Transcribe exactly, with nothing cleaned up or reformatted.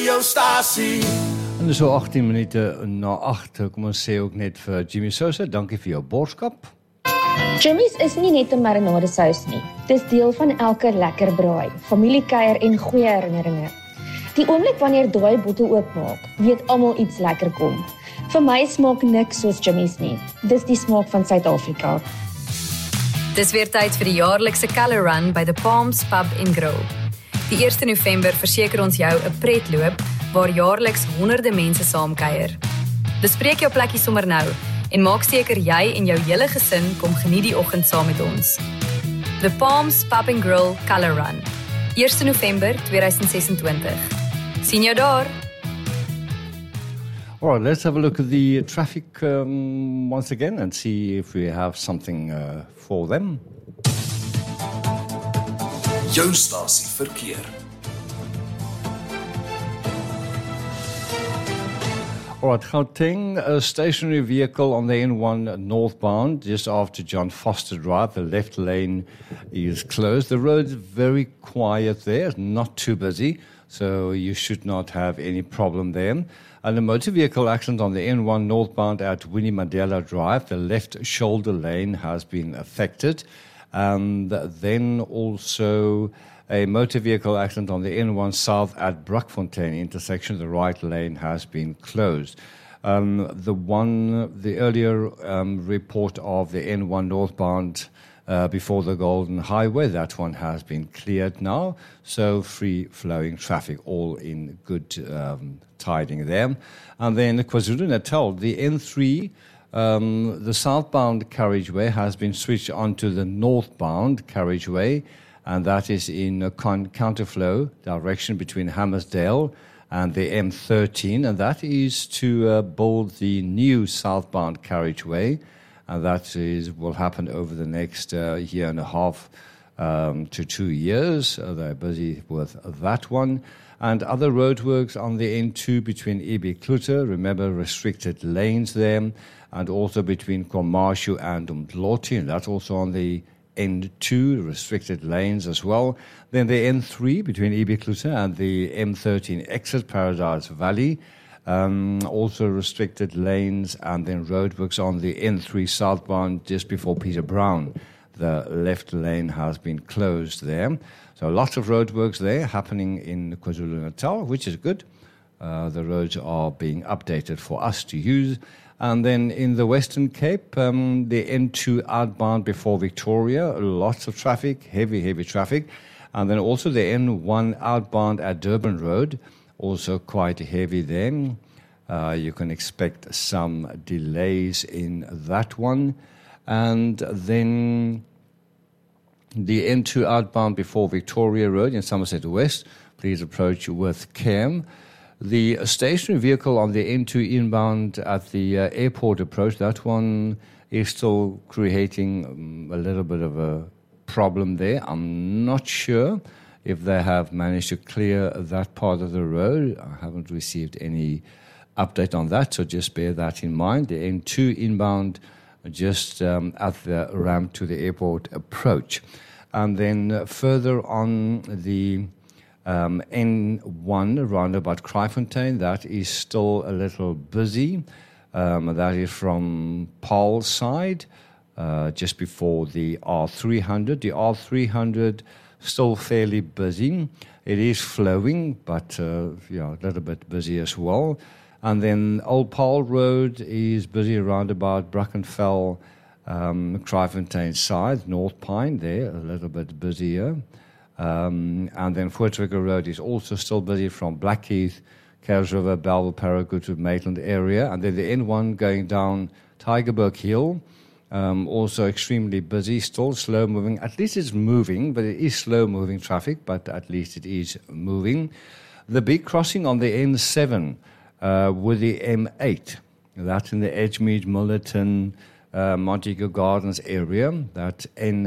Radiostasie. En dis so agttien minute na agt, kom ons sê ook net vir Jimmy Sousa, dankie vir jou borskap. Jimmy's is nie net 'n marinadesous nie. Dis deel van elke lekker braai, familiekuier en goeie herinneringe. Die oomblik wanneer daai bottel oopmaak, weet almal iets lekker kom. Vir my smaak niks soos Jimmy's nie. Dis die smaak van Suid-Afrika. Dis weer tyd vir die jaarlikse Colour Run by the Palms Pub en Grill. Die eerste November verseker ons jou 'n pretloop waar jaarliks honderde mense saamkuier. Bespreek jou plekkie sommer nou en maak seker jy en jou hele gesin kom geniet die oggend saam met ons. The Palms Pub and Grill Colour Run. eerste November tweeduisend sesentwintig. Sien jou daar! All right, let's have a look at the traffic um, once again and see if we have something uh, for them. Jou stasie verkeer. All right, Gauteng, a stationary vehicle on the N one northbound just after John Foster Drive. The left lane is closed. The road's very quiet there, not too busy, so you should not have any problem there. And a motor vehicle accident on the N one northbound at Winnie Mandela Drive. The left shoulder lane has been affected. And then also a motor vehicle accident on the N one south at Brakfontein intersection. The right lane has been closed. Um, the one, the earlier um, report of the N one northbound uh, before the Golden Highway, that one has been cleared now. So free-flowing traffic, all in good um, tiding there. And then KwaZulu-Natal, the N three, um, the southbound carriageway has been switched onto the northbound carriageway, and that is in a con- counterflow direction between Hammersdale and the M thirteen, and that is to uh, build the new southbound carriageway, and that is will happen over the next uh, year and a half um, to two years. Uh, they're busy with that one. And other roadworks on the N two between Ibi-Klute, remember restricted lanes there, and also between Kwamashu and Umdloti, and that's also on the N two, restricted lanes as well. Then the N three between Ibi-Klute and the M thirteen exit Paradise Valley, um, also restricted lanes, and then roadworks on the N three southbound just before Peter Brown. The left lane has been closed there. So lots of roadworks there happening in KwaZulu-Natal, which is good. Uh, the roads are being updated for us to use. And then in the Western Cape, um, the N two outbound before Victoria, lots of traffic, heavy, heavy traffic. And then also the N one outbound at Durban Road, also quite heavy then. Uh, you can expect some delays in that one. And then the N two outbound before Victoria Road in Somerset West, please approach with care. The stationary vehicle on the N two inbound at the uh, airport approach, that one is still creating um, a little bit of a problem there. I'm not sure if they have managed to clear that part of the road. I haven't received any update on that, so just bear that in mind. The N two inbound just um, at the ramp to the airport approach. And then uh, further on the Um, N one around about Kraaifontein, that is still a little busy. Um, that is from Paul's side, uh, just before the R three hundred. The R three hundred still fairly busy. It is flowing, but uh, yeah, a little bit busy as well. And then Old Paul Road is busy around about Brackenfell, um, Kraaifontein side, North Pine there, a little bit busier. Um, and then Voortrekker Road is also still busy from Blackheath, Kells River, Belleville, Paragould to Maitland area. And then the N one going down Tygerberg Hill, um, also extremely busy, still slow moving. At least it's moving, but it is slow moving traffic, but at least it is moving. The big crossing on the N seven uh, with the M eight, that's in the Edgemead, Millerton, uh, Montague Gardens area, that N